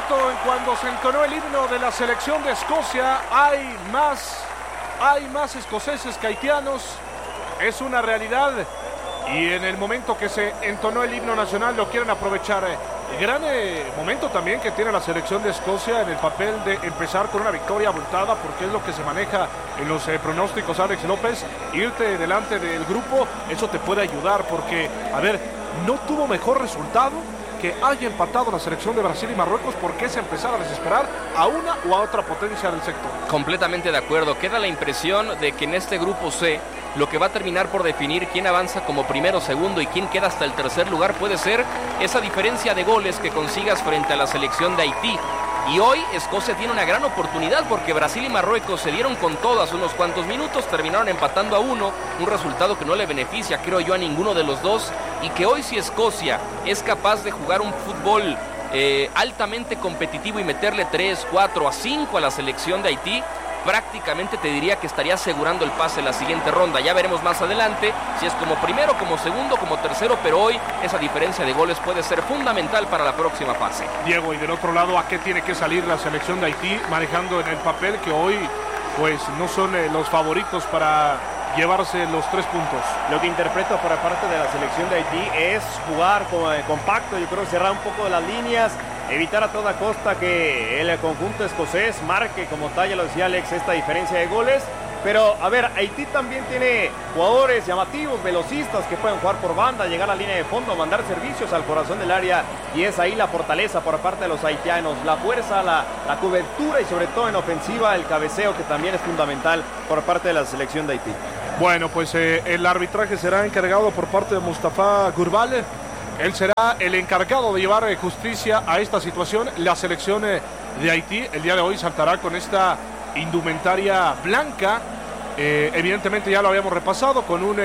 momento en cuando se entonó el himno de la selección de Escocia, hay más escoceses que haitianos, es una realidad, y en el momento que se entonó el himno nacional lo quieren aprovechar. Gran momento también que tiene la selección de Escocia en el papel de empezar con una victoria abultada, porque es lo que se maneja en los pronósticos, Alex López. Irte delante del grupo, eso te puede ayudar, porque, a ver, no tuvo mejor resultado que haya empatado la selección de Brasil y Marruecos, porque es empezar a desesperar a una o a otra potencia del sector. Completamente de acuerdo. Queda la impresión de que en este grupo C lo que va a terminar por definir quién avanza como primero, segundo y quién queda hasta el tercer lugar puede ser esa diferencia de goles que consigas frente a la selección de Haití. Y hoy Escocia tiene una gran oportunidad, porque Brasil y Marruecos se dieron con todas unos cuantos minutos, terminaron empatando a 1, un resultado que no le beneficia, creo yo, a ninguno de los dos, y que hoy, si Escocia es capaz de jugar un fútbol altamente competitivo y meterle 3, 4 a 5 a la selección de Haití, prácticamente te diría que estaría asegurando el pase en la siguiente ronda. Ya veremos más adelante si es como primero, como segundo, como tercero, pero hoy esa diferencia de goles puede ser fundamental para la próxima fase. Diego, y del otro lado, ¿a qué tiene que salir la selección de Haití manejando en el papel que hoy pues no son los favoritos para llevarse los 3 puntos? Lo que interpreto por parte de la selección de Haití es jugar compacto, yo creo, cerrar un poco de las líneas, evitar a toda costa que el conjunto escocés marque, como tal, ya lo decía Alex, esta diferencia de goles. Pero, a ver, Haití también tiene jugadores llamativos, velocistas, que pueden jugar por banda, llegar a la línea de fondo, mandar servicios al corazón del área, y es ahí la fortaleza por parte de los haitianos, la fuerza, la cobertura y sobre todo en ofensiva el cabeceo, que también es fundamental por parte de la selección de Haití. Bueno, pues el arbitraje será encargado por parte de Mustafa Gurbal. Él será el encargado de llevar justicia a esta situación. La selección de Haití el día de hoy saltará con esta indumentaria blanca. Evidentemente ya lo habíamos repasado con un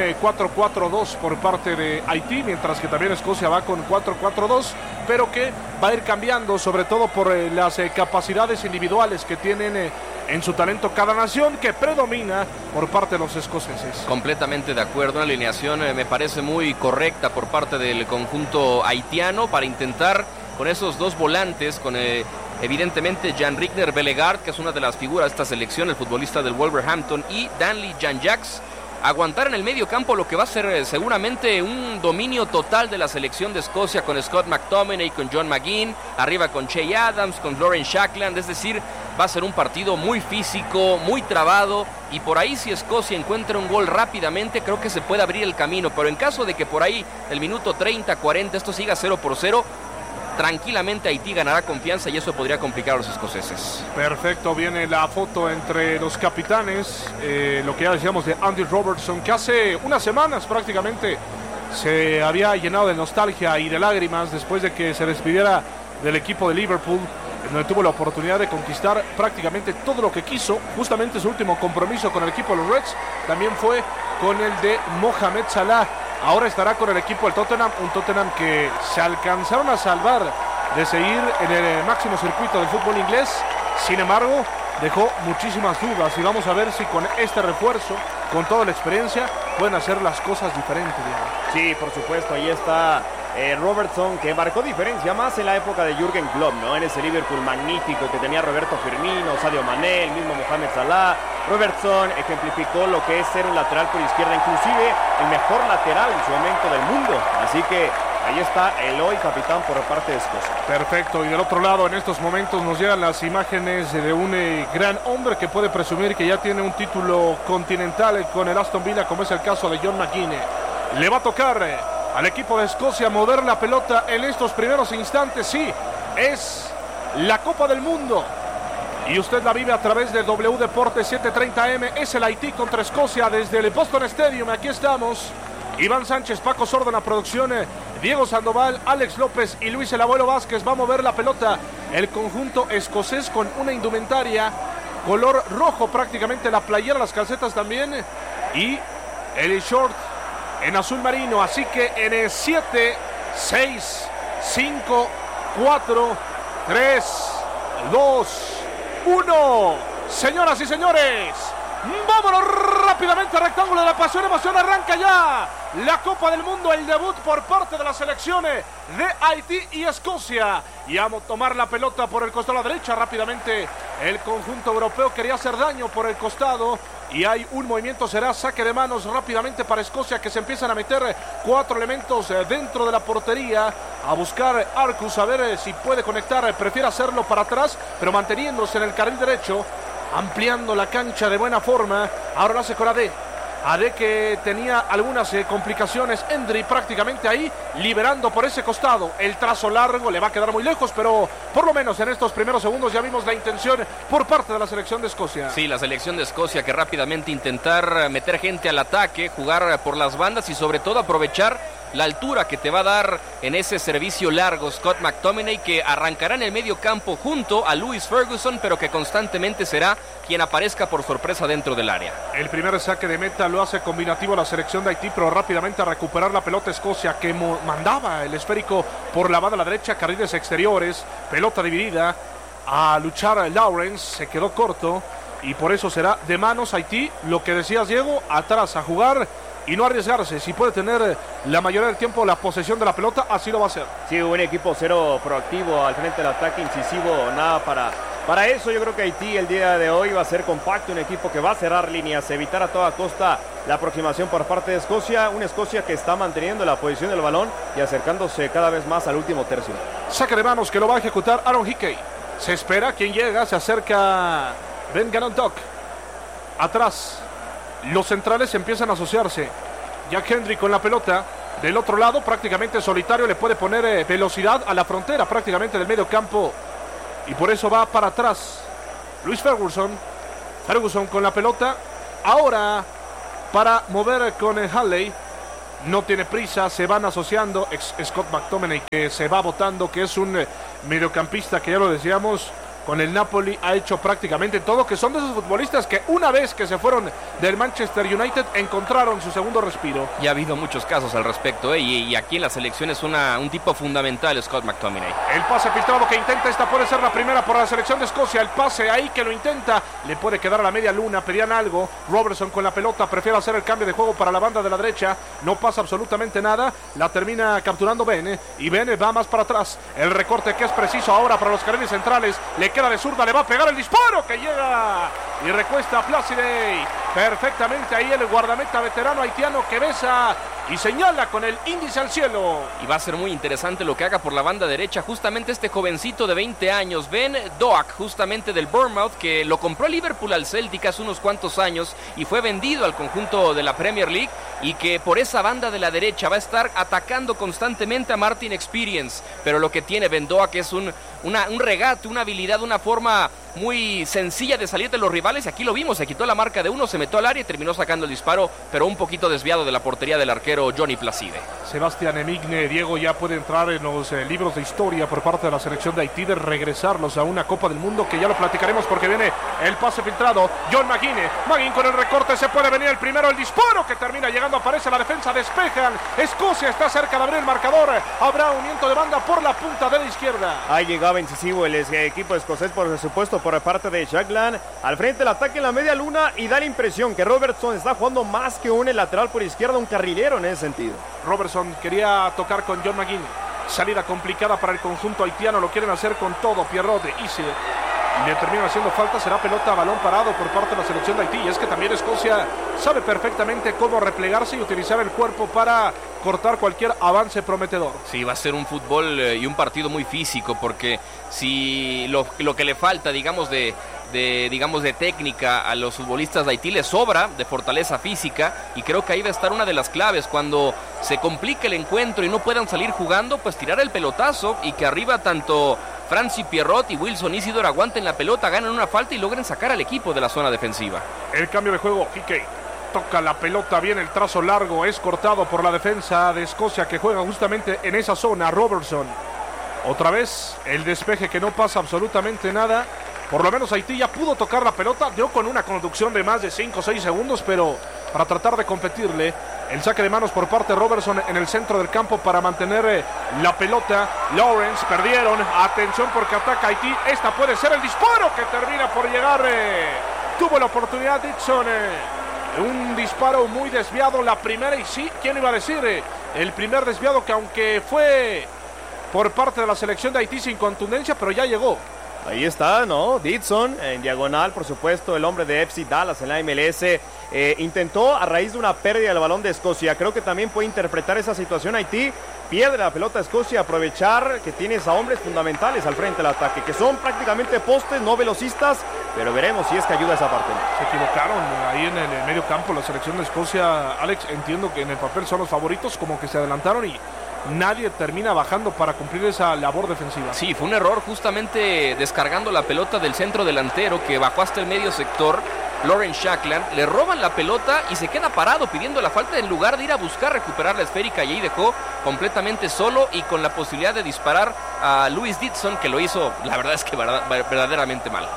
4-4-2 por parte de Haití, mientras que también Escocia va con 4-4-2, pero que va a ir cambiando, sobre todo por las capacidades individuales que tienen en su talento cada nación, que predomina por parte de los escoceses. Completamente de acuerdo, una alineación me parece muy correcta por parte del conjunto haitiano para intentar con esos dos volantes, con evidentemente Jan-Rigner Bellegarde, que es una de las figuras de esta selección, el futbolista del Wolverhampton, y Danley Jan-Jacques, aguantar en el medio campo lo que va a ser seguramente un dominio total de la selección de Escocia, con Scott McTominay, con John McGinn, arriba con Che Adams, con Lawrence Shackland. Es decir, va a ser un partido muy físico, muy trabado, y por ahí si Escocia encuentra un gol rápidamente, creo que se puede abrir el camino, pero en caso de que por ahí el minuto 30, 40 esto siga 0-0, tranquilamente Haití ganará confianza y eso podría complicar a los escoceses. Perfecto, viene la foto entre los capitanes, lo que ya decíamos de Andy Robertson, que hace unas semanas prácticamente se había llenado de nostalgia y de lágrimas después de que se despidiera del equipo de Liverpool, donde tuvo la oportunidad de conquistar prácticamente todo lo que quiso. Justamente su último compromiso con el equipo de los Reds también fue con el de Mohamed Salah. Ahora estará con el equipo del Tottenham, un Tottenham que se alcanzaron a salvar de seguir en el máximo circuito del fútbol inglés. Sin embargo, dejó muchísimas dudas, y vamos a ver si con este refuerzo, con toda la experiencia, pueden hacer las cosas diferentes, Diego. Sí, por supuesto, ahí está Robertson, que marcó diferencia más en la época de Jürgen Klopp, ¿no? En ese Liverpool magnífico que tenía Roberto Firmino, Sadio Mané, el mismo Mohamed Salah. Robertson ejemplificó lo que es ser un lateral por izquierda, inclusive el mejor lateral en su momento del mundo. Así que ahí está el hoy capitán por parte de Escocia. Perfecto, y del otro lado en estos momentos nos llegan las imágenes de un gran hombre que puede presumir que ya tiene un título continental con el Aston Villa, como es el caso de John McGinn. Le va a tocar al equipo de Escocia mover la pelota en estos primeros instantes. Sí, es la Copa del Mundo y usted la vive a través del W Deportes 730M. Es el Haití contra Escocia desde el Boston Stadium. Aquí estamos, Iván Sánchez, Paco Sordo en la producción, Diego Sandoval, Alex López y Luis el Abuelo Vázquez. Va a mover la pelota el conjunto escocés con una indumentaria color rojo, prácticamente la playera, las calcetas también, y el short en azul marino. Así que en el 7, 6, 5, 4, 3, 2, 1. Señoras y señores, vámonos rápidamente, rectángulo de la pasión, emoción, arranca ya la Copa del Mundo, el debut por parte de las selecciones de Haití y Escocia. Y a tomar la pelota por el costado a la derecha rápidamente. El conjunto europeo quería hacer daño por el costado. Y hay un movimiento, será saque de manos rápidamente para Escocia, que se empiezan a meter 4 elementos dentro de la portería. A buscar Arcus, a ver si puede conectar. Prefiere hacerlo para atrás, pero manteniéndose en el carril derecho. Ampliando la cancha de buena forma. Ahora lo hace con Ade. Ade, que tenía algunas complicaciones. Endry prácticamente ahí, liberando por ese costado. El trazo largo le va a quedar muy lejos, pero por lo menos en estos primeros segundos ya vimos la intención por parte de la selección de Escocia. Sí, la selección de Escocia, que rápidamente intentar meter gente al ataque, jugar por las bandas y sobre todo aprovechar la altura que te va a dar en ese servicio largo Scott McTominay, que arrancará en el medio campo junto a Lewis Ferguson, pero que constantemente será quien aparezca por sorpresa dentro del área. El primer saque de meta lo hace combinativo la selección de Haití, pero rápidamente a recuperar la pelota Escocia, que mandaba el esférico por la banda a la derecha, carriles exteriores, pelota dividida, a luchar Lawrence, se quedó corto y por eso será de manos Haití. Lo que decías, Diego, atrás a jugar y no arriesgarse. Si puede tener la mayoría del tiempo la posesión de la pelota, así lo va a hacer. Sí, un equipo cero proactivo al frente del ataque, incisivo, nada para eso. Yo creo que Haití el día de hoy va a ser compacto, un equipo que va a cerrar líneas, evitar a toda costa la aproximación por parte de Escocia, una Escocia que está manteniendo la posición del balón y acercándose cada vez más al último tercio. Saque de manos que lo va a ejecutar Aaron Hickey. Se espera, quien llega, se acerca Ben Gannon-Doc. Atrás, los centrales empiezan a asociarse. Jack Hendry con la pelota. Del otro lado, prácticamente solitario, le puede poner velocidad a la frontera prácticamente del medio campo. Y por eso va para atrás Lewis Ferguson. Ferguson con la pelota. Ahora para mover con Halley. No tiene prisa, se van asociando. Scott McTominay, que se va botando, que es un mediocampista que ya lo decíamos, con el Napoli ha hecho prácticamente todo, que son de esos futbolistas que una vez que se fueron del Manchester United encontraron su segundo respiro. Ya ha habido muchos casos al respecto, y aquí en la selección es un tipo fundamental, Scott McTominay. El pase filtrado que intenta, esta puede ser la primera por la selección de Escocia. El pase ahí que lo intenta, le puede quedar a la media luna, pedían algo. Robertson con la pelota, prefiere hacer el cambio de juego para la banda de la derecha, no pasa absolutamente nada, la termina capturando Bene, y Bene va más para atrás. El recorte que es preciso ahora para los carriles centrales, le queda de zurda, le va a pegar el disparo que llega y recuesta a Placidey. Perfectamente ahí el guardameta veterano haitiano, que besa y señala con el índice al cielo. Y va a ser muy interesante lo que haga por la banda derecha justamente este jovencito de 20 años, Ben Doak, justamente del Bournemouth, que lo compró Liverpool al Celtic hace unos cuantos años y fue vendido al conjunto de la Premier League, y que por esa banda de la derecha va a estar atacando constantemente a Martin Experience. Pero lo que tiene Ben Doak es un regate, una habilidad, una forma muy sencilla de salir de los rivales. Aquí lo vimos, se quitó la marca de uno, se metió al área y terminó sacando el disparo, pero un poquito desviado de la portería del arquero Johnny Placide. Sebastián Emigne, Diego, ya puede entrar en los libros de historia por parte de la selección de Haití, de regresarlos a una Copa del Mundo, que ya lo platicaremos porque viene el pase filtrado. John McGuinn con el recorte, se puede venir el primero, el disparo que termina llegando, aparece la defensa, despejan. Escocia está cerca de abrir el marcador, habrá un viento de banda por la punta de la izquierda. Ahí llegaba incisivo el equipo escocés, por supuesto, por parte de Shakland, al frente del ataque en la media luna, y da la impresión que Robertson está jugando más que un lateral por izquierda, un carrilero en ese sentido. Robertson quería tocar con John McGuinn, salida complicada para el conjunto haitiano, lo quieren hacer con todo. Pierrot de Isse le termina haciendo falta, será pelota a balón parado por parte de la selección de Haití. Y es que también Escocia sabe perfectamente cómo replegarse y utilizar el cuerpo para cortar cualquier avance prometedor. Sí, va a ser un fútbol y un partido muy físico, porque si lo que le falta, digamos de técnica a los futbolistas de Haití, les sobra de fortaleza física, y creo que ahí va a estar una de las claves cuando se complique el encuentro y no puedan salir jugando, pues tirar el pelotazo y que arriba tanto Francis Pierrot y Wilson Isidore aguanten la pelota, ganen una falta y logren sacar al equipo de la zona defensiva. El cambio de juego, Hickey toca la pelota bien, el trazo largo es cortado por la defensa de Escocia, que juega justamente en esa zona. Robertson, otra vez el despeje que no pasa absolutamente nada. Por lo menos Haití ya pudo tocar la pelota, dio con una conducción de más de 5 o 6 segundos, pero para tratar de competirle, el saque de manos por parte de Robertson en el centro del campo para mantener la pelota. Lawrence, perdieron, atención porque ataca Haití, esta puede ser el disparo que termina por llegar, tuvo la oportunidad Dixon, Un disparo muy desviado, la primera, y sí, ¿quién iba a decir? El primer desviado que aunque fue por parte de la selección de Haití sin contundencia, pero ya llegó. Ahí está, ¿no? Dixon en diagonal, por supuesto, el hombre de FC Dallas en la MLS. Intentó a raíz de una pérdida del balón de Escocia. Creo que también puede interpretar esa situación Haití. Pierde la pelota Escocia, aprovechar que tienes a hombres fundamentales al frente del ataque, que son prácticamente postes, no velocistas, pero veremos si es que ayuda esa parte. Se equivocaron ahí en el medio campo la selección de Escocia. Alex, entiendo que en el papel son los favoritos, como que se adelantaron y nadie termina bajando para cumplir esa labor defensiva. Sí, fue un error justamente descargando la pelota del centro delantero que bajó hasta el medio sector. Lawrence Shakland, le roban la pelota y se queda parado pidiendo la falta en lugar de ir a buscar recuperar la esférica, y ahí dejó completamente solo y con la posibilidad de disparar a Louis Dixon, que lo hizo, la verdad es que verdaderamente mal.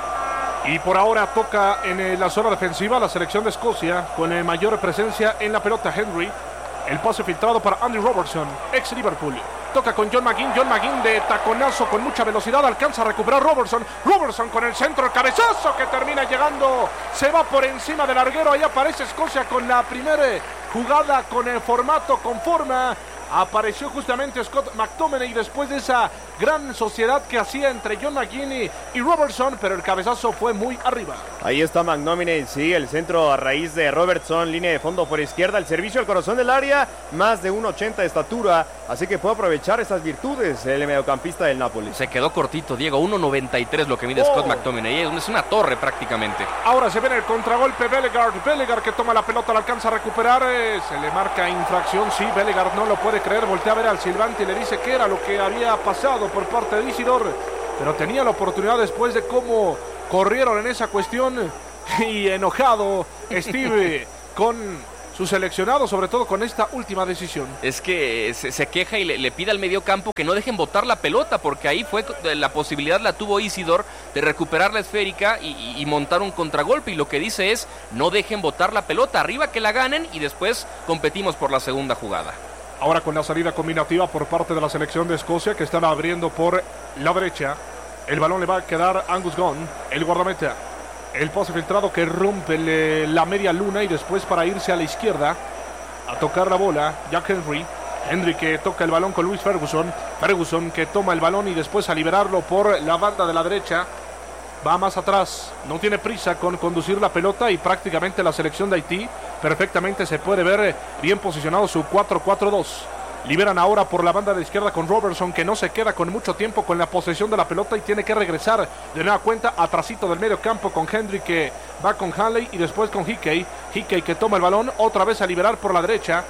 Y por ahora toca en la zona defensiva la selección de Escocia con mayor presencia en la pelota. Henry, el pase filtrado para Andy Robertson, ex Liverpool. Toca con John McGinn de taconazo con mucha velocidad, alcanza a recuperar Robertson con el centro, el cabezazo que termina llegando, se va por encima del larguero, ahí aparece Escocia con la primera jugada con el formato, con forma. Apareció justamente Scott McTominay después de esa gran sociedad que hacía entre John McGinn y Robertson, pero el cabezazo fue muy arriba. Ahí está McTominay, sí, el centro a raíz de Robertson, línea de fondo por izquierda, el servicio al corazón del área, más de 1.80 de estatura, así que puede aprovechar esas virtudes el mediocampista del Napoli. Se quedó cortito, Diego, 1.93 lo que mide Scott McTominay, es una torre prácticamente. Ahora se viene el contragolpe, Bellegarde que toma la pelota, la alcanza a recuperar, se le marca infracción, sí, Bellegarde no lo puede creer, voltea a ver al silbante y le dice que era lo que había pasado por parte de Isidor, pero tenía la oportunidad después de cómo corrieron en esa cuestión, y enojado Steve con su seleccionado, sobre todo con esta última decisión. Es que se queja y le pide al mediocampo que no dejen botar la pelota, porque ahí fue la posibilidad, la tuvo Isidor de recuperar la esférica y montar un contragolpe, y lo que dice es no dejen botar la pelota, arriba que la ganen y después competimos por la segunda jugada. Ahora con la salida combinativa por parte de la selección de Escocia, que están abriendo por la derecha. El balón le va a quedar a Angus Gunn, el guardameta. El pase filtrado que rompe la media luna y después para irse a la izquierda a tocar la bola, Jack Henry. Henry que toca el balón con Louis Ferguson. Ferguson que toma el balón y después a liberarlo por la banda de la derecha. Va más atrás, no tiene prisa con conducir la pelota y prácticamente la selección de Haití perfectamente se puede ver bien posicionado su 4-4-2. Liberan ahora por la banda de izquierda con Robertson, que no se queda con mucho tiempo con la posesión de la pelota y tiene que regresar de nueva cuenta atrasito del medio campo con Henry, que va con Hanley y después con Hickey. Hickey que toma el balón otra vez a liberar por la derecha.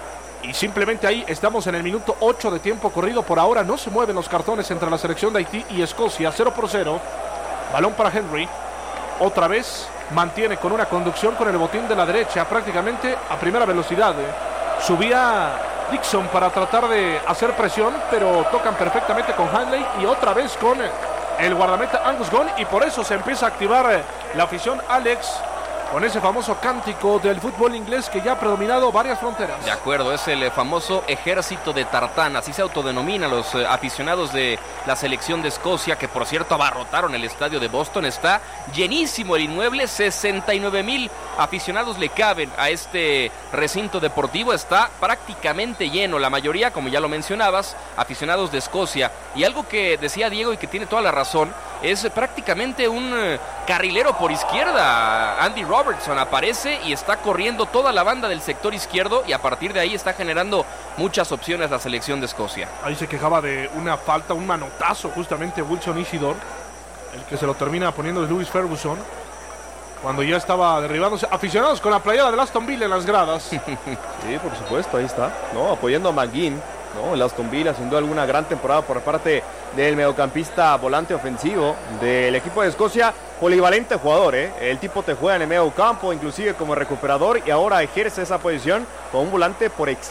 Y simplemente ahí estamos en el minuto 8 de tiempo corrido. Por ahora no se mueven los cartones entre la selección de Haití y Escocia, 0-0. Balón para Henry, otra vez mantiene con una conducción con el botín de la derecha prácticamente a primera velocidad. Subía Dixon para tratar de hacer presión, pero tocan perfectamente con Hanley y otra vez con el guardameta Angus Gunn, y por eso se empieza a activar la afición, Alex, con ese famoso cántico del fútbol inglés que ya ha predominado varias fronteras. De acuerdo, es el famoso ejército de Tartán, así se autodenominan los aficionados de la selección de Escocia, que por cierto abarrotaron el estadio de Boston. Está llenísimo el inmueble, 69,000 aficionados le caben a este recinto deportivo, está prácticamente lleno, la mayoría, como ya lo mencionabas, aficionados de Escocia. Y algo que decía Diego y que tiene toda la razón, es prácticamente un carrilero por izquierda. Andy Robertson aparece y está corriendo toda la banda del sector izquierdo, y a partir de ahí está generando muchas opciones la selección de Escocia. Ahí se quejaba de una falta, un manotazo justamente Wilson Isidor, el que se lo termina poniendo de Louis Ferguson cuando ya estaba derribándose. Aficionados con la playera de Aston Villa en las gradas. Sí, por supuesto, ahí está, ¿no? Apoyando a McGinn, ¿no? El Aston Villa, sin duda alguna, gran temporada por parte del mediocampista volante ofensivo del equipo de Escocia. Polivalente jugador, el tipo te juega en el medio campo, inclusive como recuperador, y ahora ejerce esa posición con un volante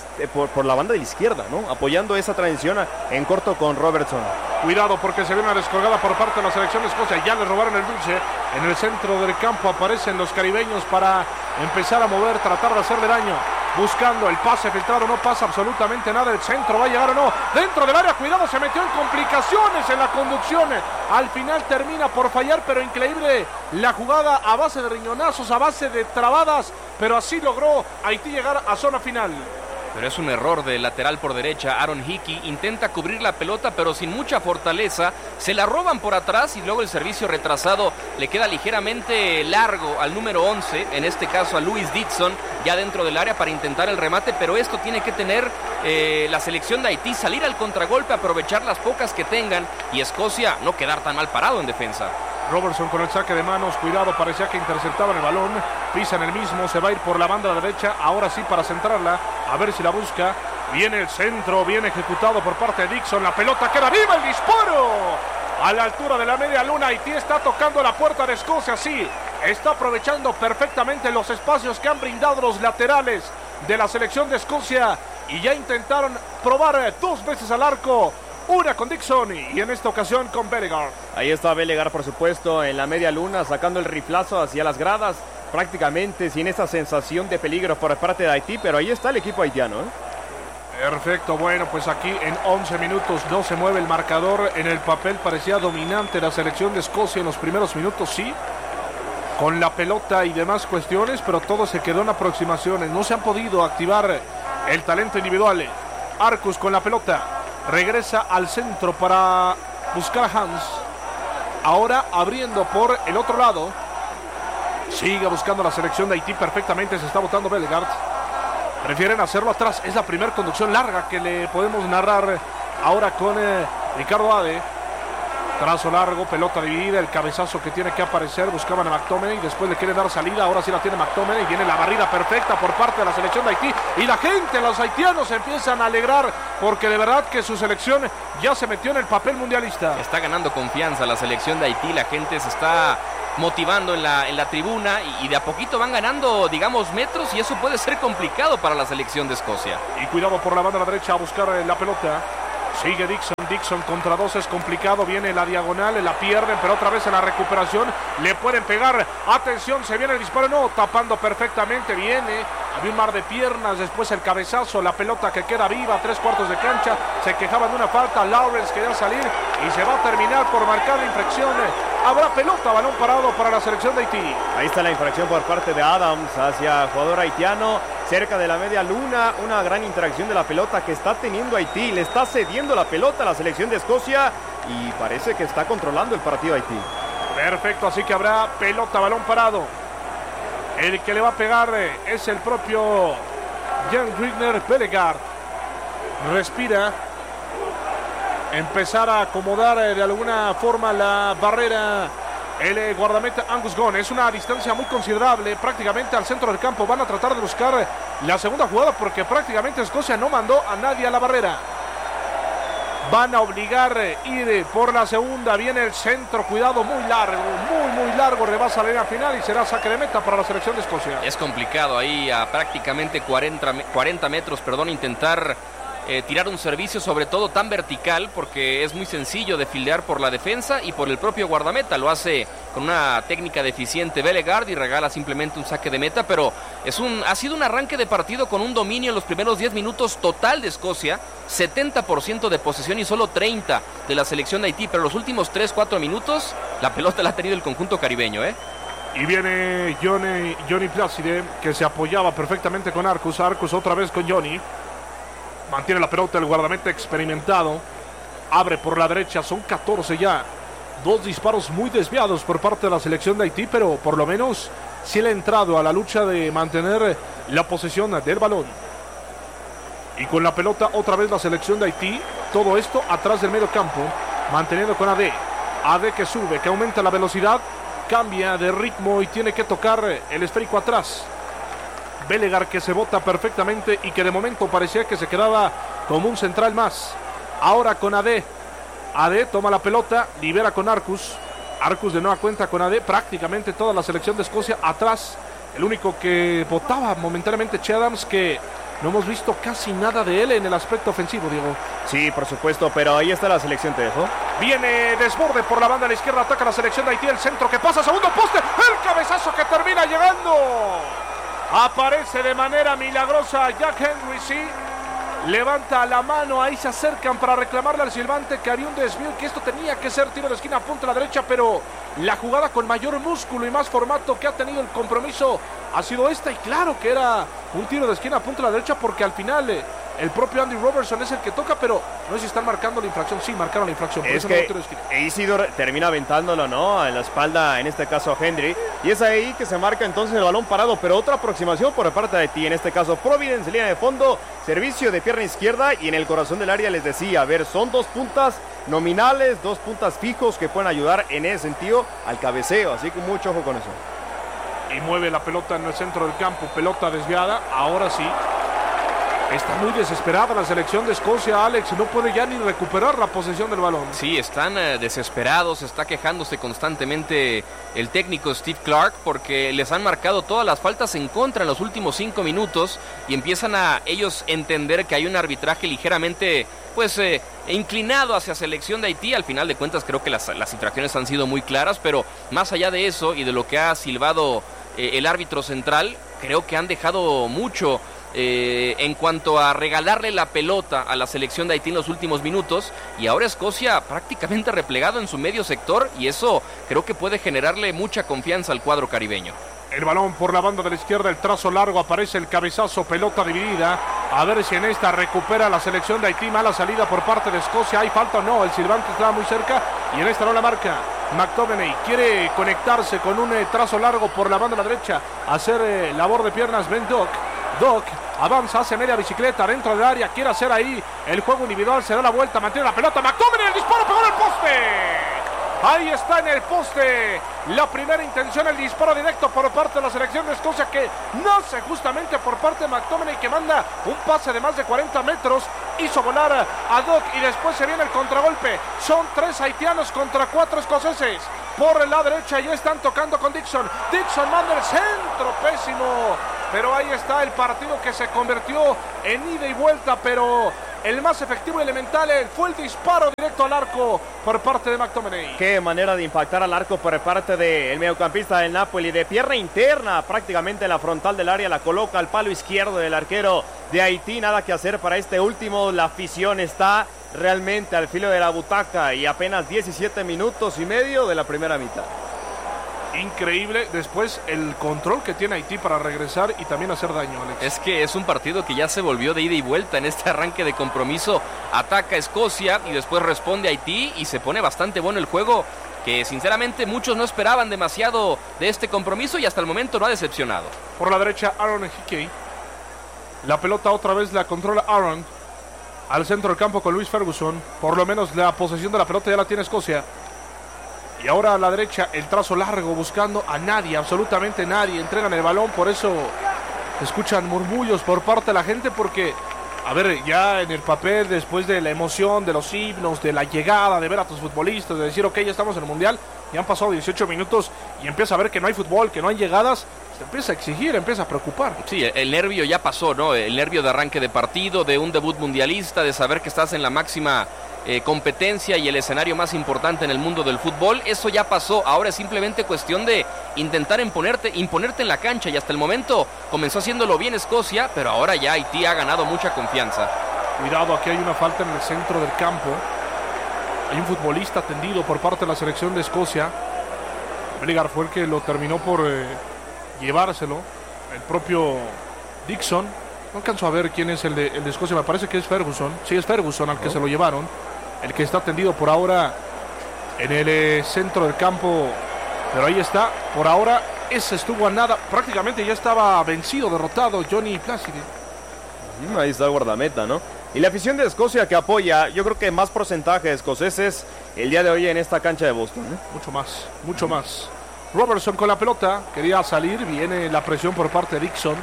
por la banda de la izquierda, ¿no? Apoyando esa transición en corto con Robertson. Cuidado porque se viene una descolgada por parte de la selección de Escocia. Ya le robaron el dulce. En el centro del campo aparecen los caribeños para empezar a mover, tratar de hacerle daño buscando el pase filtrado, no pasa absolutamente nada, el centro va a llegar o no, dentro del área, cuidado, se metió en complicaciones en la conducción, al final termina por fallar, pero increíble la jugada a base de riñonazos, a base de trabadas, pero así logró Haití llegar a zona final. Pero es un error del lateral por derecha. Aaron Hickey intenta cubrir la pelota, pero sin mucha fortaleza. Se la roban por atrás y luego el servicio retrasado le queda ligeramente largo al número 11, en este caso a Louis Dixon, ya dentro del área para intentar el remate. Pero esto tiene que tener la selección de Haití, salir al contragolpe, aprovechar las pocas que tengan y Escocia no quedar tan mal parado en defensa. Robertson con el saque de manos, cuidado, parecía que interceptaban el balón, pisa en el mismo, se va a ir por la banda derecha, ahora sí para centrarla, a ver si la busca, viene el centro, bien ejecutado por parte de Dixon, la pelota queda viva, el disparo, a la altura de la media luna, Haití está tocando la puerta de Escocia, sí, está aprovechando perfectamente los espacios que han brindado los laterales de la selección de Escocia, y ya intentaron probar 2 veces al arco, una con Dixon y en esta ocasión con Bellegarde. Ahí está Bellegarde, por supuesto, en la media luna, sacando el riflazo hacia las gradas, prácticamente sin esa sensación de peligro por parte de Haití, pero ahí está el equipo haitiano, Perfecto, bueno, pues aquí en 11 minutos no se mueve el marcador. En el papel parecía dominante la selección de Escocia en los primeros minutos, sí, con la pelota y demás cuestiones, pero todo se quedó en aproximaciones. No se han podido activar el talento individual. Arcus con la pelota. Regresa al centro para buscar a Hans. Ahora abriendo por el otro lado. Sigue buscando la selección de Haití perfectamente. Se está botando Bellegarde. Prefieren hacerlo atrás. Es la primera conducción larga que le podemos narrar ahora con Ricardo Ade. Trazo largo, pelota dividida, el cabezazo que tiene que aparecer, buscaban a McTominay, después le quiere dar salida, ahora sí la tiene McTominay, viene la barrida perfecta por parte de la selección de Haití, y la gente, los haitianos se empiezan a alegrar, porque de verdad que su selección ya se metió en el papel mundialista. Está ganando confianza la selección de Haití, la gente se está motivando en la tribuna, y de a poquito van ganando, digamos, metros, y eso puede ser complicado para la selección de Escocia. Y cuidado por la banda derecha a buscar la pelota. Sigue Dixon contra 2 es complicado, viene la diagonal, la pierden, pero otra vez en la recuperación le pueden pegar, atención, se viene el disparo, no, tapando perfectamente, viene, había un mar de piernas, después el cabezazo, la pelota que queda viva, 3/4 de cancha, se quejaban de una falta, Lawrence quería salir y se va a terminar por marcar la infracción, habrá pelota, balón parado para la selección de Haití. Ahí está la infracción por parte de Adams hacia el jugador haitiano, cerca de la media luna, una gran interacción de la pelota que está teniendo Haití, le está cediendo la pelota a la selección de Escocia y parece que está controlando el partido Haití. Perfecto, así que habrá pelota, balón parado. El que le va a pegar es el propio Jan Rigner. Bellegarde respira, empezar a acomodar de alguna forma la barrera. El guardameta Angus Gunn, es una distancia muy considerable, prácticamente al centro del campo. Van a tratar de buscar la segunda jugada porque prácticamente Escocia no mandó a nadie a la barrera. Van a obligar a ir por la segunda, viene el centro, cuidado, muy largo, rebasa la línea final y será saque de meta para la selección de Escocia. Es complicado ahí a prácticamente 40 metros, intentar tirar un servicio, sobre todo tan vertical, porque es muy sencillo de fildear por la defensa y por el propio guardameta. Lo hace con una técnica deficiente Bellegarde y regala simplemente un saque de meta, pero ha sido un arranque de partido con un dominio en los primeros 10 minutos total de Escocia, 70% de posesión y solo 30% de la selección de Haití, pero los últimos 3-4 minutos la pelota la ha tenido el conjunto caribeño, Y viene Johnny Placide, que se apoyaba perfectamente con Arcus otra vez con Johnny. Mantiene la pelota el guardameta experimentado. Abre por la derecha, son 14 ya. 2 disparos muy desviados por parte de la selección de Haití, pero por lo menos sí le ha entrado a la lucha de mantener la posesión del balón. Y con la pelota otra vez la selección de Haití. Todo esto atrás del medio campo, manteniendo con Ade. Ade que sube, que aumenta la velocidad, cambia de ritmo y tiene que tocar el esférico atrás. Bellegarde que se bota perfectamente y que de momento parecía que se quedaba como un central más. Ahora con Ade. Ade toma la pelota, libera con Arcus. Arcus de nueva cuenta con Ade. Prácticamente toda la selección de Escocia atrás. El único que botaba momentáneamente Che Adams, que no hemos visto casi nada de él en el aspecto ofensivo, Diego. Sí, por supuesto, pero ahí está la selección, te dejo. Viene desborde por la banda a la izquierda, ataca la selección de Haití, el centro que pasa, segundo poste, el cabezazo que termina llegando Aparece de manera milagrosa Jack Henry, sí. Levanta la mano, ahí se acercan para reclamarle al silbante que había un desvío, que esto tenía que ser tiro de esquina, punta a la derecha, pero la jugada con mayor músculo y más formato que ha tenido el compromiso ha sido esta, y claro que era un tiro de esquina, punta a la derecha, porque al final el propio Andy Robertson es el que toca, pero no sé si están marcando la infracción. Sí, marcaron la infracción, por es eso que no tiro de esquina. Isidore termina aventándolo, ¿no?, en la espalda, en este caso a Henry, y es ahí que se marca entonces el balón parado, pero otra aproximación por parte de Haití, en este caso Providence, línea de fondo, servicio de pierna izquierda, y en el corazón del área les decía, a ver, son dos puntas nominales, dos puntas fijos que pueden ayudar en ese sentido al cabeceo, así que mucho ojo con eso. Y mueve la pelota en el centro del campo, pelota desviada, ahora sí. Está muy desesperada la selección de Escocia, Alex, no puede ya ni recuperar la posesión del balón. Sí, están desesperados, está quejándose constantemente el técnico Steve Clark porque les han marcado todas las faltas en contra en los últimos 5 minutos y empiezan a ellos entender que hay un arbitraje ligeramente inclinado hacia selección de Haití. Al final de cuentas creo que las infracciones han sido muy claras, pero más allá de eso y de lo que ha silbado el árbitro central, creo que han dejado mucho en cuanto a regalarle la pelota a la selección de Haití en los últimos minutos, y ahora Escocia prácticamente replegado en su medio sector, y eso creo que puede generarle mucha confianza al cuadro caribeño. El balón por la banda de la izquierda, el trazo largo, aparece el cabezazo, pelota dividida, a ver si en esta recupera la selección de Haití. Mala salida por parte de Escocia, ¿hay falta o no? El silbante estaba muy cerca y en esta no la marca. McTominay quiere conectarse con un trazo largo por la banda de la derecha, hacer labor de piernas. Ben Doc avanza, hace media bicicleta dentro del área, quiere hacer ahí el juego individual, se da la vuelta, mantiene la pelota, McTominay, el disparo, pegó en el poste. Ahí está en el poste la primera intención, el disparo directo por parte de la selección de Escocia, que nace justamente por parte de McTominay, que manda un pase de más de 40 metros, hizo volar a Doc y después se viene el contragolpe. Son 3 haitianos contra 4 escoceses. Por la derecha ya están tocando con Dixon. Dixon manda el centro, pésimo. Pero ahí está el partido que se convirtió en ida y vuelta, pero el más efectivo y elemental fue el disparo directo al arco por parte de McTominay. Qué manera de impactar al arco por parte del mediocampista del Napoli, de pierna interna, prácticamente en la frontal del área, la coloca al palo izquierdo del arquero de Haití. Nada que hacer para este último, la afición está realmente al filo de la butaca y apenas 17 minutos y medio de la primera mitad. Increíble, después el control que tiene Haití para regresar y también hacer daño, Alex. Es que es un partido que ya se volvió de ida y vuelta en este arranque de compromiso. Ataca Escocia y después responde Haití y se pone bastante bueno el juego, que sinceramente muchos no esperaban demasiado de este compromiso y hasta el momento no ha decepcionado. Por la derecha Aaron Hickey, la pelota otra vez la controla Aaron, al centro del campo con Luis Ferguson. Por lo menos la posesión de la pelota ya la tiene Escocia. Y ahora a la derecha el trazo largo buscando a nadie, absolutamente nadie. Entregan el balón, por eso escuchan murmullos por parte de la gente, porque, a ver, ya en el papel, después de la emoción, de los himnos, de la llegada, de ver a tus futbolistas, de decir, ok, ya estamos en el Mundial, ya han pasado 18 minutos y empieza a ver que no hay fútbol, que no hay llegadas, se empieza a exigir, empieza a preocupar. Sí, el nervio ya pasó, ¿no? El nervio de arranque de partido, de un debut mundialista, de saber que estás en la máxima competencia y el escenario más importante en el mundo del fútbol, eso ya pasó. Ahora es simplemente cuestión de intentar imponerte en la cancha, y hasta el momento comenzó haciéndolo bien Escocia, pero ahora ya Haití ha ganado mucha confianza. Cuidado, aquí hay una falta en el centro del campo. Hay un futbolista tendido por parte de la selección de Escocia. Bellegar fue el que lo terminó por llevárselo, el propio Dixon. No alcanzo a ver quién es el de Escocia, me parece que es Ferguson. Sí, es Ferguson al que se lo llevaron. El que está tendido por ahora en el centro del campo. Pero ahí está, por ahora ese estuvo a nada. Prácticamente ya estaba vencido, derrotado Johnny Plácido. Ahí está el guardameta, ¿no? Y la afición de Escocia que apoya, yo creo que más porcentaje de escoceses el día de hoy en esta cancha de Boston, ¿eh? Mucho más. Robertson con la pelota, quería salir, viene la presión por parte de Dixon,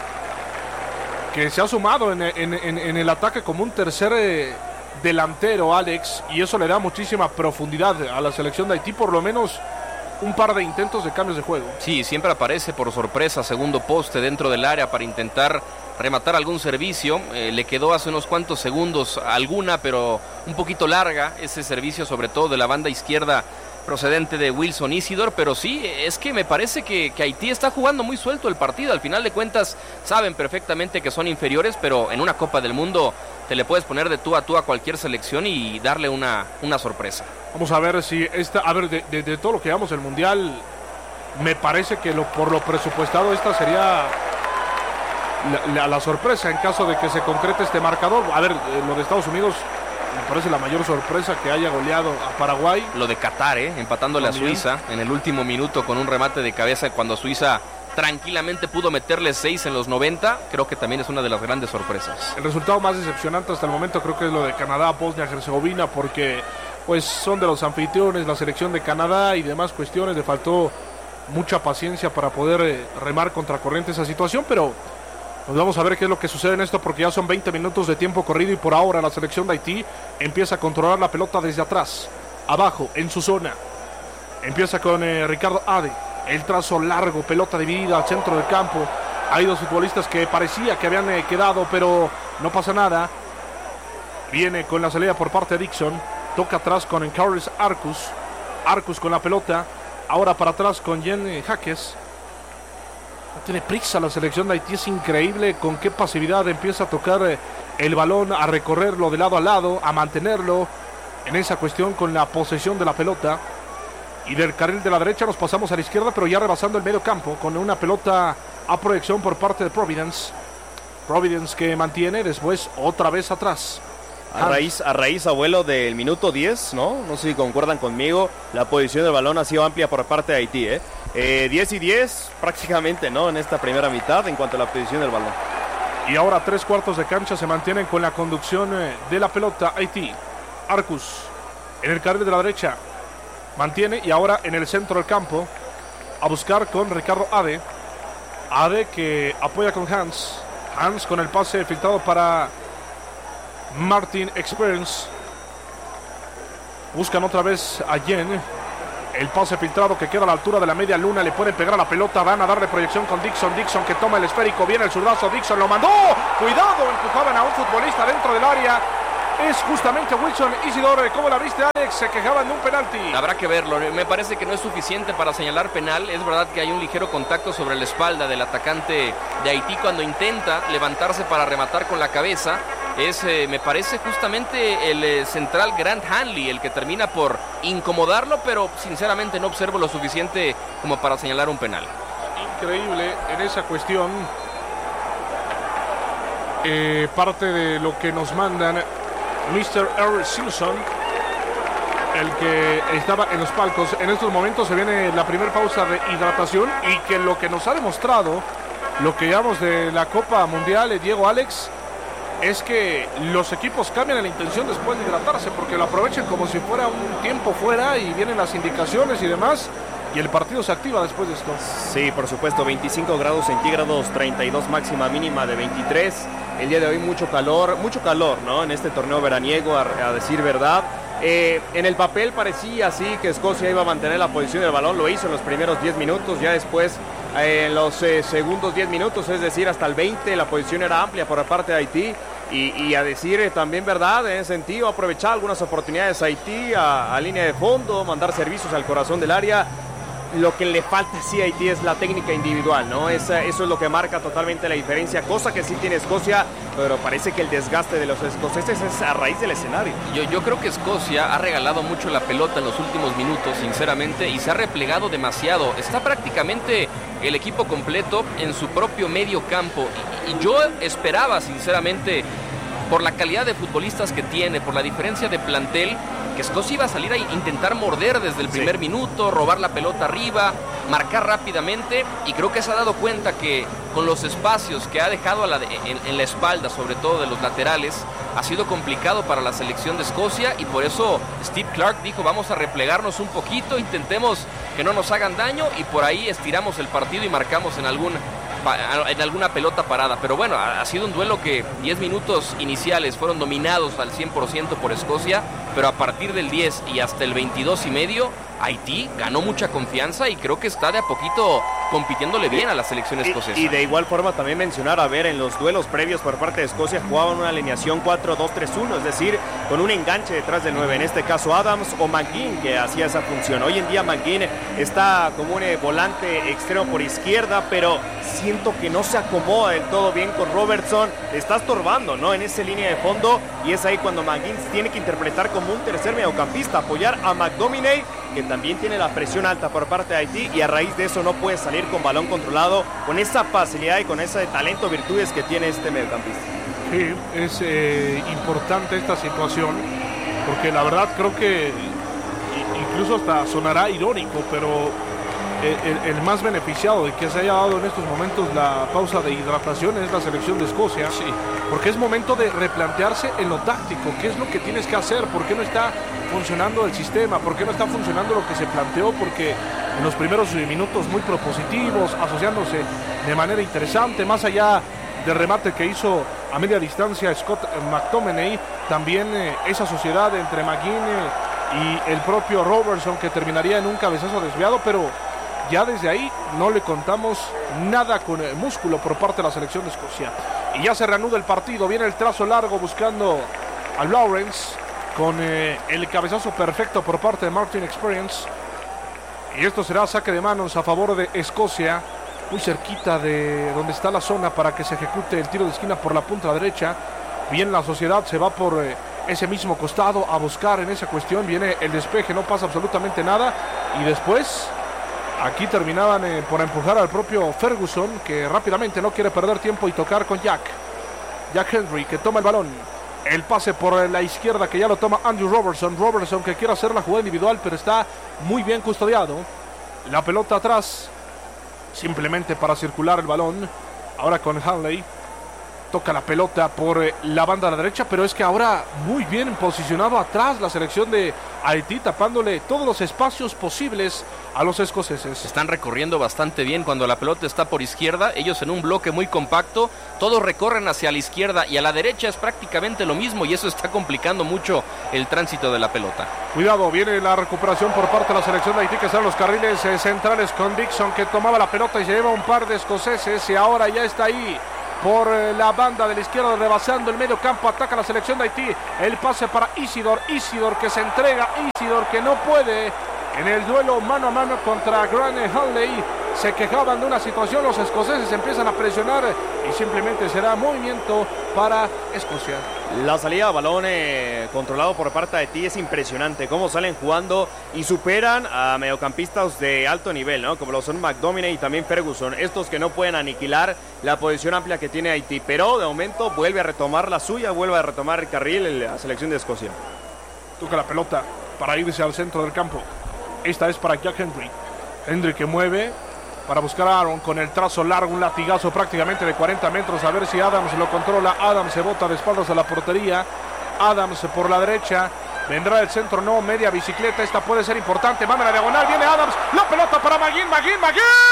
que se ha sumado en el ataque como un tercer delantero, Alex, y eso le da muchísima profundidad a la selección de Haití, por lo menos un par de intentos de cambios de juego. Sí, siempre aparece por sorpresa segundo poste dentro del área para intentar rematar algún servicio. Le quedó hace unos cuantos segundos alguna, pero un poquito larga ese servicio, sobre todo de la banda izquierda procedente de Wilson Isidore, pero sí, es que me parece que Haití está jugando muy suelto el partido. Al final de cuentas saben perfectamente que son inferiores, pero en una Copa del Mundo te le puedes poner de tú a tú a cualquier selección y darle una sorpresa. Vamos a ver si de todo lo que llevamos el Mundial, me parece que por lo presupuestado esta sería la sorpresa en caso de que se concrete este marcador. A ver, lo de Estados Unidos me parece la mayor sorpresa, que haya goleado a Paraguay. Lo de Qatar, empatándole también a Suiza en el último minuto con un remate de cabeza cuando Suiza tranquilamente pudo meterle 6 en los 90, creo que también es una de las grandes sorpresas. El resultado más decepcionante hasta el momento creo que es lo de Canadá, Bosnia-Herzegovina, porque pues son de los anfitriones, la selección de Canadá y demás cuestiones. Le faltó mucha paciencia para poder remar contracorriente esa situación, pero pues vamos a ver qué es lo que sucede en esto, porque ya son 20 minutos de tiempo corrido y por ahora la selección de Haití empieza a controlar la pelota desde atrás, abajo, en su zona. Empieza con Ricardo Ade, el trazo largo, pelota dividida al centro del campo. Hay dos futbolistas que parecía que habían quedado, pero no pasa nada. Viene con la salida por parte de Dixon, toca atrás con Carlos Arcus con la pelota, ahora para atrás con Jen Jaques. No tiene prisa la selección de Haití, es increíble con qué pasividad empieza a tocar el balón, a recorrerlo de lado a lado, a mantenerlo en esa cuestión con la posesión de la pelota. Y del carril de la derecha nos pasamos a la izquierda, pero ya rebasando el medio campo con una pelota a proyección por parte de Providence. Providence que mantiene, después otra vez atrás. A raíz, abuelo, del minuto 10, ¿no? No sé si concuerdan conmigo, la posición del balón ha sido amplia por parte de Haití, 10 y 10 prácticamente, ¿no? En esta primera mitad en cuanto a la posición del balón. Y ahora 3/4 de cancha se mantienen con la conducción de la pelota Haití. Arcus en el carril de la derecha mantiene, y ahora en el centro del campo a buscar con Ricardo Ade. Ade que apoya con Hans con el pase filtrado para Martin Experience. Buscan otra vez a Jen. El pase filtrado que queda a la altura de la media luna. Le pueden pegar a la pelota. Van a darle proyección con Dixon. Dixon que toma el esférico. Viene el zurdazo. Dixon lo mandó. Cuidado. Empujaban a un futbolista dentro del área. Es justamente Wilson Isidore. ¿Cómo la viste, Alex? Se quejaban de un penalti. Habrá que verlo. Me parece que no es suficiente para señalar penal. Es verdad que hay un ligero contacto sobre la espalda del atacante de Haití cuando intenta levantarse para rematar con la cabeza. Me parece justamente el central Grant Hanley el que termina por incomodarlo, pero sinceramente no observo lo suficiente como para señalar un penal. Increíble en esa cuestión. Parte de lo que nos mandan Mr. R. Simpson, el que estaba en los palcos. En estos momentos se viene la primera pausa de hidratación, y que lo que nos ha demostrado, lo que llevamos de la Copa Mundial, Diego, Alex, es que los equipos cambian la intención después de hidratarse, porque lo aprovechan como si fuera un tiempo fuera y vienen las indicaciones y demás, y el partido se activa después de esto. Sí, por supuesto, 25 grados centígrados, 32 máxima mínima de 23. El día de hoy mucho calor, ¿no? En este torneo veraniego, a decir verdad. En el papel parecía así que Escocia iba a mantener la posición del balón, lo hizo en los primeros 10 minutos, ya después en los segundos 10 minutos, es decir, hasta el 20, la posición era amplia por parte de Haití. Y a decir también verdad, en ese sentido, aprovechar algunas oportunidades a Haití, a línea de fondo, mandar servicios al corazón del área. Lo que le falta sí a Haití es la técnica individual, ¿no? Eso es lo que marca totalmente la diferencia, cosa que sí tiene Escocia, pero parece que el desgaste de los escoceses es a raíz del escenario. Yo creo que Escocia ha regalado mucho la pelota en los últimos minutos, sinceramente, y se ha replegado demasiado. Está prácticamente el equipo completo en su propio medio campo, y yo esperaba, sinceramente, por la calidad de futbolistas que tiene, por la diferencia de plantel, que Escocia iba a salir a intentar morder desde el primer minuto, robar la pelota arriba, marcar rápidamente, y creo que se ha dado cuenta que con los espacios que ha dejado en la espalda, sobre todo de los laterales, ha sido complicado para la selección de Escocia, y por eso Steve Clark dijo: vamos a replegarnos un poquito, intentemos que no nos hagan daño, y por ahí estiramos el partido y marcamos en alguna pelota parada. Pero bueno, ha sido un duelo que 10 minutos iniciales fueron dominados al 100% por Escocia, pero a partir del 10 y hasta el 22 y medio, Haití ganó mucha confianza y creo que está de a poquito compitiéndole bien a la selección escocesa. Y de igual forma también mencionar, a ver, en los duelos previos por parte de Escocia jugaban una alineación 4-2-3-1, es decir, con un enganche detrás del 9, en este caso Adams o McGinn, que hacía esa función. Hoy en día McGinn está como un volante extremo por izquierda, pero siento que no se acomoda del todo bien con Robertson, le está estorbando, ¿no?, en esa línea de fondo, y es ahí cuando McGinn tiene que interpretar como un tercer mediocampista, apoyar a McDominay, que también tiene la presión alta por parte de Haití, y a raíz de eso no puede salir con balón controlado, con esa facilidad y con ese talento, virtudes que tiene este mediocampista. Sí, es importante esta situación, porque la verdad creo que incluso hasta sonará irónico, pero el más beneficiado de que se haya dado en estos momentos la pausa de hidratación es la selección de Escocia, Sí. porque es momento de replantearse en lo táctico, qué es lo que tienes que hacer, por qué no está funcionando el sistema, por qué no está funcionando lo que se planteó, porque en los primeros minutos muy propositivos, asociándose de manera interesante, más allá del remate que hizo a media distancia Scott McTominay, también esa sociedad entre McGinn y el propio Robertson, que terminaría en un cabezazo desviado, pero ya desde ahí no le contamos nada con el músculo por parte de la selección de Escocia. Y ya se reanuda el partido, viene el trazo largo buscando a Lawrence con el cabezazo perfecto por parte de Martin Experience. Y esto será saque de manos a favor de Escocia, muy cerquita de donde está la zona para que se ejecute el tiro de esquina por la punta derecha. Bien, la sociedad se va por ese mismo costado a buscar en esa cuestión. Viene el despeje, no pasa absolutamente nada. Y después, aquí terminaban por empujar al propio Ferguson, que rápidamente no quiere perder tiempo y tocar con Jack Hendry, que toma el balón. El pase por la izquierda, que ya lo toma Andrew Robertson. Robertson, que quiere hacer la jugada individual, pero está muy bien custodiado. La pelota atrás, simplemente para circular el balón. Ahora con Hanley. Toca la pelota por la banda de la derecha, pero es que ahora muy bien posicionado atrás la selección de Haití, tapándole todos los espacios posibles a los escoceses. Están recorriendo bastante bien cuando la pelota está por izquierda, ellos en un bloque muy compacto, todos recorren hacia la izquierda y a la derecha es prácticamente lo mismo, y eso está complicando mucho el tránsito de la pelota. Cuidado, viene la recuperación por parte de la selección de Haití, que están los carriles centrales con Dixon, que tomaba la pelota y se lleva un par de escoceses, y ahora ya está ahí por la banda de la izquierda, rebasando el medio campo, ataca la selección de Haití. El pase para Isidor que se entrega, Isidor que no puede en el duelo mano a mano contra Grant Hanley. Se quejaban de una situación, los escoceses empiezan a presionar y simplemente será movimiento para Escocia. La salida de balón controlado por parte de Haití es impresionante, cómo salen jugando y superan a mediocampistas de alto nivel, ¿no?, como lo son McDominay y también Ferguson, estos que no pueden aniquilar la posición amplia que tiene Haití, pero de momento vuelve a retomar la suya, vuelve a retomar el carril la selección de Escocia. Toca la pelota para irse al centro del campo. Esta es para Jack Hendry. Hendry que mueve para buscar a Aaron con el trazo largo, un latigazo prácticamente de 40 metros, a ver si Adams lo controla. Adams se bota de espaldas a la portería. Adams por la derecha, vendrá el centro, no, media bicicleta, esta puede ser importante, manda la diagonal, viene Adams, la pelota para McGinn.